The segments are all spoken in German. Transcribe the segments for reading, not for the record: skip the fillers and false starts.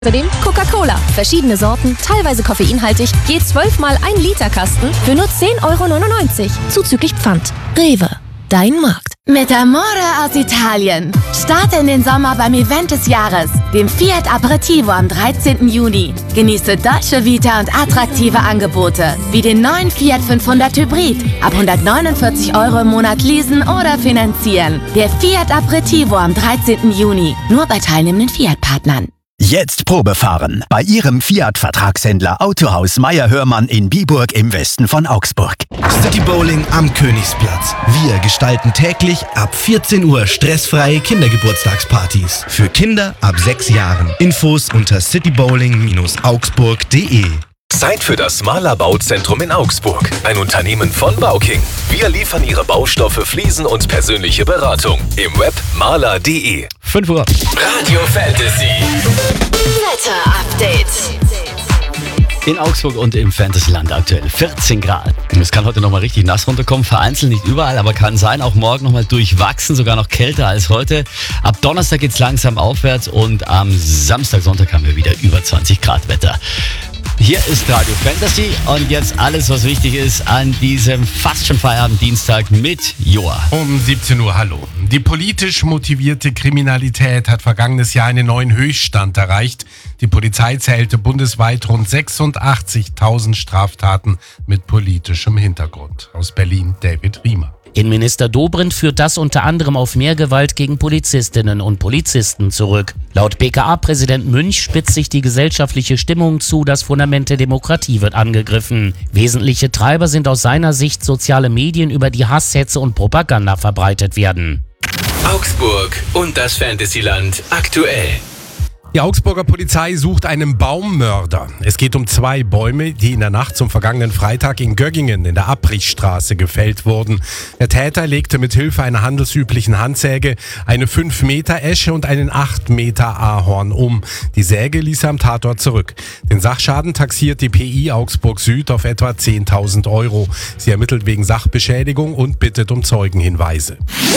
Außerdem Coca-Cola. Verschiedene Sorten, teilweise koffeinhaltig, je 12-mal 1 Liter Kasten für nur 10,99 €. Zuzüglich Pfand. Rewe. Dein Markt. Mit Amore aus Italien. Starte in den Sommer beim Event des Jahres, dem Fiat Aperitivo am 13. Juni. Genieße deutsche Vita und attraktive Angebote, wie den neuen Fiat 500 Hybrid. Ab 149 € im Monat leasen oder finanzieren. Der Fiat Aperitivo am 13. Juni. Nur bei teilnehmenden Fiat-Partnern. Jetzt Probefahren bei Ihrem Fiat-Vertragshändler Autohaus Meier-Hörmann in Biburg im Westen von Augsburg. City Bowling am Königsplatz. Wir gestalten täglich ab 14 Uhr stressfreie Kindergeburtstagspartys. Für Kinder ab 6 Jahren. Infos unter citybowling-augsburg.de. Zeit für das Malerbauzentrum in Augsburg. Ein Unternehmen von Bauking. Wir liefern Ihre Baustoffe, Fliesen und persönliche Beratung. Im Web maler.de. 5 Uhr. Radio Fantasy. Wetter-Update. In Augsburg und im Fantasyland aktuell 14 Grad. Es kann heute nochmal richtig nass runterkommen, vereinzelt nicht überall, aber kann sein, auch morgen nochmal durchwachsen, sogar noch kälter als heute. Ab Donnerstag geht's langsam aufwärts und am Samstag, Sonntag haben wir wieder über 20 Grad Wetter. Hier ist Radio Fantasy und jetzt alles, was wichtig ist an diesem fast schon Feierabend-Dienstag mit Joa. Um 17 Uhr, hallo. Die politisch motivierte Kriminalität hat vergangenes Jahr einen neuen Höchststand erreicht. Die Polizei zählte bundesweit rund 86.000 Straftaten mit politischem Hintergrund. Aus Berlin, David Riemer. Innenminister Dobrindt führt das unter anderem auf mehr Gewalt gegen Polizistinnen und Polizisten zurück. Laut BKA-Präsident Münch spitzt sich die gesellschaftliche Stimmung zu, das Fundament der Demokratie wird angegriffen. Wesentliche Treiber sind aus seiner Sicht soziale Medien, über die Hasshetze und Propaganda verbreitet werden. Augsburg und das Fantasyland aktuell. Die Augsburger Polizei sucht einen Baummörder. Es geht um 2 Bäume, die in der Nacht zum vergangenen Freitag in Göggingen in der Abrichstraße gefällt wurden. Der Täter legte mit Hilfe einer handelsüblichen Handsäge eine 5 Meter Esche und einen 8 Meter Ahorn um. Die Säge ließ er am Tatort zurück. Den Sachschaden taxiert die PI Augsburg Süd auf etwa 10.000 €. Sie ermittelt wegen Sachbeschädigung und bittet um Zeugenhinweise.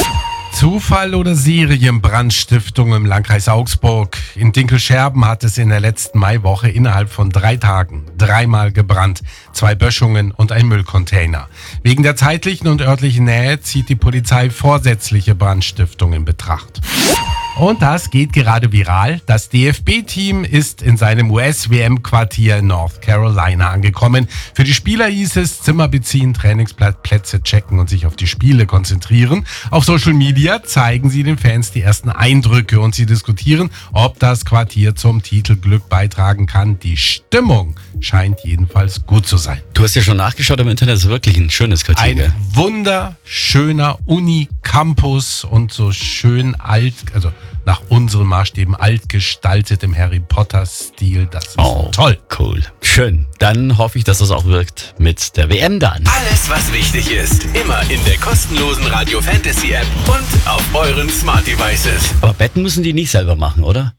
Zufall oder Serienbrandstiftung im Landkreis Augsburg? In Dinkelscherben hat es in der letzten Maiwoche innerhalb von 3 Tagen 3-mal gebrannt, 2 Böschungen und ein Müllcontainer. Wegen der zeitlichen und örtlichen Nähe zieht die Polizei vorsätzliche Brandstiftung in Betracht. Und das geht gerade viral. Das DFB-Team ist in seinem US-WM-Quartier in North Carolina angekommen. Für die Spieler hieß es Zimmer beziehen, Trainingsplätze checken und sich auf die Spiele konzentrieren. Auf Social Media zeigen sie den Fans die ersten Eindrücke und sie diskutieren, ob das Quartier zum Titelglück beitragen kann. Die Stimmung scheint jedenfalls gut zu sein. Du hast ja schon nachgeschaut im Internet, das ist wirklich ein schönes Quartier. Ein wunderschöner Uni-Campus und so schön alt, also nach unseren Maßstäben alt gestaltet im Harry Potter-Stil. Das ist toll. Cool. Schön. Dann hoffe ich, dass das auch wirkt mit der WM dann. Alles, was wichtig ist, immer in der kostenlosen Radio Fantasy App und auf euren Smart Devices. Aber Betten müssen die nicht selber machen, oder?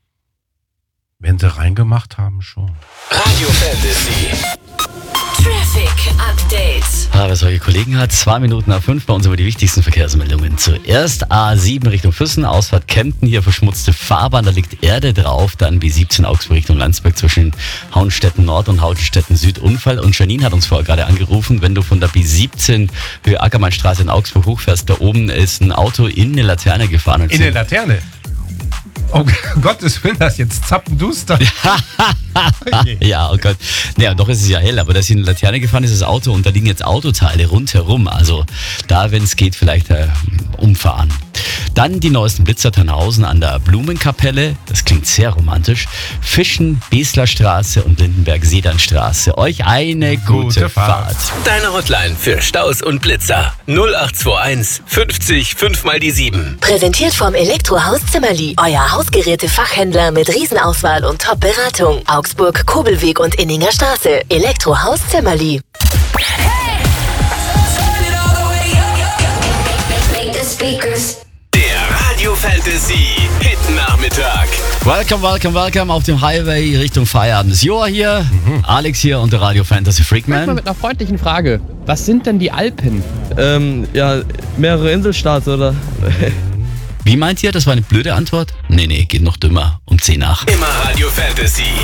Wenn sie reingemacht haben, schon. Radio Fantasy. Traffic Update. Wer solche Kollegen hat, 2 Minuten nach 5 bei uns über die wichtigsten Verkehrsmeldungen. Zuerst A7 Richtung Füssen, Ausfahrt Kempten, hier verschmutzte Fahrbahn, da liegt Erde drauf. Dann B17 Augsburg Richtung Landsberg zwischen Hauenstetten Nord und Hauenstetten Süd Unfall. Und Janine hat uns vorher gerade angerufen, wenn du von der B17 Höhe Ackermannstraße in Augsburg hochfährst, da oben ist ein Auto in eine Laterne gefahren. Und in eine Laterne? Oh Gottes Willen, das jetzt zappenduster. Okay. Ja, oh Gott. Naja, doch ist es ja hell, aber da ist in eine Laterne gefahren ist das Auto und da liegen jetzt Autoteile rundherum. Also da, wenn es geht, vielleicht umfahren. Dann die neuesten Blitzer Tannhausen an der Blumenkapelle. Das klingt sehr romantisch. Fischen, Beslerstraße und Lindenberg-Sedernstraße. Euch eine gute Fahrt. Deine Hotline für Staus und Blitzer. 0821 50 5 mal die 7. Präsentiert vom Elektrohaus Zimmerli. Euer Hausgeräte-Fachhändler mit Riesenauswahl und Top-Beratung. Augsburg, Kobelweg und Inninger Straße. Elektrohaus Zimmerli. Der Radio Fantasy Hit Nachmittag. Welcome auf dem Highway Richtung Feierabend. Das Joa hier, Alex hier und der Radio Fantasy Freakman. Mal mit einer freundlichen Frage. Was sind denn die Alpen? Ja, mehrere Inselstaaten, oder? Wie meint ihr? Das war eine blöde Antwort? Nee, geht noch dümmer. Um 10 nach. Immer Radio Fantasy.